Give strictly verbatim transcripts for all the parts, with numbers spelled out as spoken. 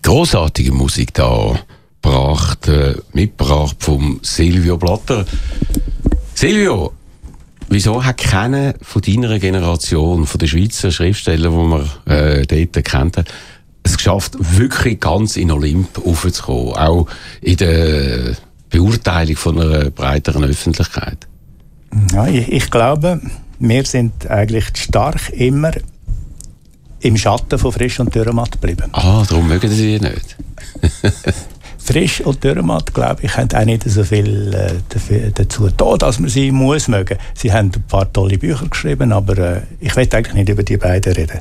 Grossartige Musik da gebracht, äh, mitgebracht vom Silvio Blatter. Silvio, wieso hat keiner von deiner Generation, von den Schweizer Schriftstellern, die wir äh, dort kennt, es geschafft, wirklich ganz in Olymp raufzukommen, auch in der Beurteilung von einer breiteren Öffentlichkeit? Ja, ich, ich glaube, wir sind eigentlich stark immer im Schatten von Frisch und Dürrenmatt geblieben. Ah, darum mögen sie nicht. Frisch und Dürrenmatt, glaube ich, haben auch nicht so viel äh, dafür, dazu getan, dass man sie muss mögen. Sie haben ein paar tolle Bücher geschrieben, aber äh, ich will eigentlich nicht über die beiden reden.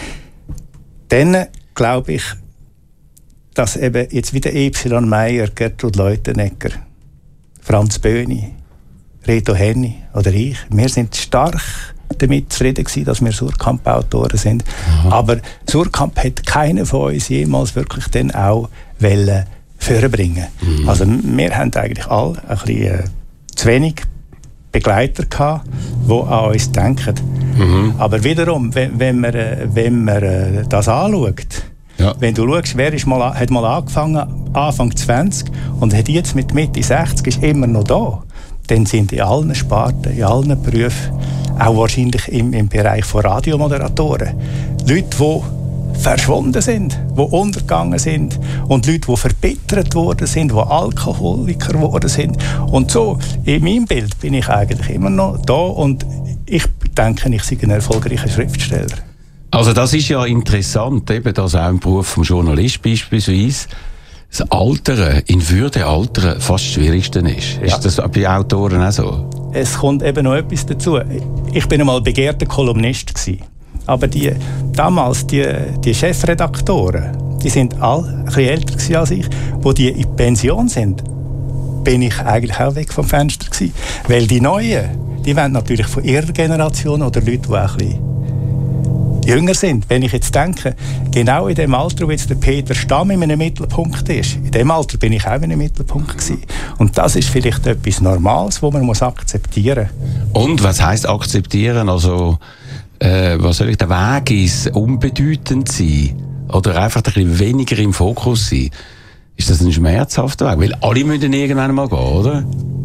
Dann glaube ich, dass eben jetzt wieder Y. Meyer, Gertrud Leutenegger, Franz Böhni, Reto Henny oder ich, wir sind stark damit zufrieden gewesen, dass wir Surkamp-Autoren sind. Aha. Aber Surkamp hat keiner von uns jemals wirklich dann auch wollen vorbringen. Mhm. Also wir haben eigentlich alle ein bisschen äh, zu wenig Begleiter gehabt, die an uns denken. Mhm. Aber wiederum, wenn, wenn man, äh, wenn man äh, das anschaut, ja. Wenn du schaust, wer ist mal, hat mal angefangen, Anfang zwanzig und hat jetzt mit Mitte sechzig, ist immer noch da, dann sind in allen Sparten, in allen Berufen, auch wahrscheinlich im, im Bereich von Radiomoderatoren, Leute, die verschwunden sind, die untergegangen sind und Leute, die verbittert worden sind, die Alkoholiker geworden sind. Und so, in meinem Bild bin ich eigentlich immer noch da und ich denke, ich sei ein erfolgreicher Schriftsteller. Also das ist ja interessant, eben, dass auch im Beruf des Journalisten beispielsweise das Altern, in Würde altern, fast das Schwierigste ist. Ist ja. Das bei Autoren auch so? Es kommt eben noch etwas dazu. Ich bin einmal begehrter Kolumnist gewesen. Aber die, damals, die, die Chefredaktoren, die sind alle ein bisschen älter gewesen als ich. Wo die in Pension sind, bin ich eigentlich auch weg vom Fenster gewesen. Weil die Neuen, die wollen natürlich von ihrer Generation oder Leute, die auch ein bisschen jünger sind. Wenn ich jetzt denke, genau in dem Alter, wo jetzt der Peter Stamm in einem Mittelpunkt ist, in dem Alter bin ich auch in einem Mittelpunkt gewesen. Und das ist vielleicht etwas Normales, was man muss akzeptieren muss. Und was heisst akzeptieren? Also, äh, was soll ich, der Weg ist unbedeutend sein? Oder einfach ein bisschen weniger im Fokus sein? Ist das ein schmerzhafter Weg? Weil alle müssen irgendwann mal gehen, oder?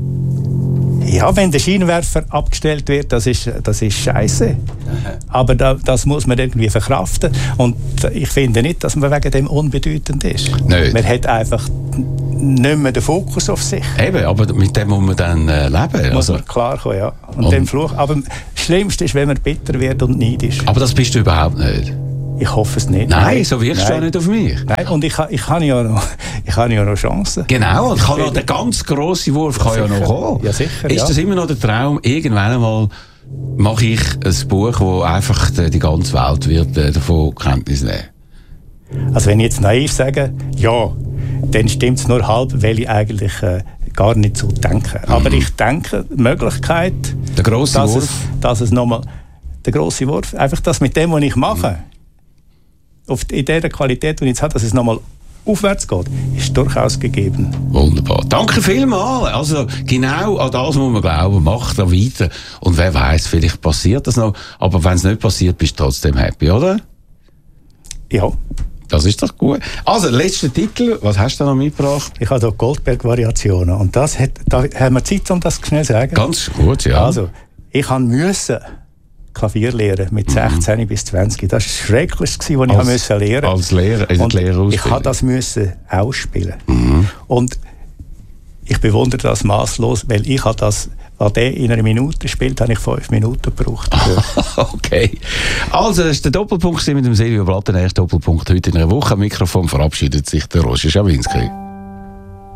Ja, wenn der Scheinwerfer abgestellt wird, das ist, das ist scheiße. Aber da, das muss man irgendwie verkraften. Und ich finde nicht, dass man wegen dem unbedeutend ist. Nicht. Man hat einfach nicht mehr den Fokus auf sich. Eben, aber mit dem muss man dann äh, leben. Muss also. man klar kommen, ja. Und, und dem Fluch. Aber das Schlimmste ist, wenn man bitter wird und neidisch. Aber das bist du überhaupt nicht. Ich hoffe es nicht. Nein, Nein. so wirkst Nein. du auch nicht auf mich. Nein, und ich, ich habe ja noch, ich habe ja noch Chancen. Genau, und kann noch der ganz grosse Wurf kann ja, ja noch kommen. Ja, sicher, ist ja. das immer noch der Traum? Irgendwann einmal mache ich ein Buch, wo einfach die ganze Welt wird äh, davon Kenntnis nehmen. Also wenn ich jetzt naiv sage, ja, dann stimmt es nur halb, weil ich eigentlich äh, gar nicht so denke. Mhm. Aber ich denke, die Möglichkeit, der grosse dass Wurf. Es, dass es nochmal, der grosse Wurf, einfach das mit dem, was ich mache, mhm. auf die, in der Qualität, die ich jetzt habe, dass es nochmal aufwärts geht, ist durchaus gegeben. Wunderbar. Danke vielmals. Also genau an das muss man glauben. Macht da weiter. Und wer weiß, vielleicht passiert das noch. Aber wenn es nicht passiert, bist du trotzdem happy, oder? Ja. Das ist doch gut. Also, letzter Titel. Was hast du noch mitgebracht? Ich habe hier Goldberg-Variationen. Und das hat, da haben wir Zeit, um das schnell zu sagen. Ganz gut, ja. Also, ich musste Klavier lernen mit sechzehn mhm. bis zwanzig. Das war das Schrecklichste, was ich als, musste lernen. Als Lehrer, als und Lehrer ich musste das müssen ausspielen. Mhm. Und ich bewundere das maßlos, weil ich habe das, weil der in einer Minute spielt, habe ich fünf Minuten gebraucht. Okay. Also, das ist der Doppelpunkt mit dem Silvio Blatter. Der erste Doppelpunkt heute in einer Woche. Am Mikrofon verabschiedet sich der Roger Schawinski.